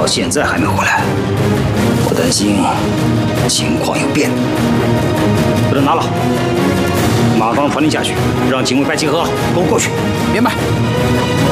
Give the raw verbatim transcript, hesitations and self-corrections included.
到现在还没回来，我担心情况有变。把他拿了，马上传令下去，让警卫白清河跟我过去。 明白。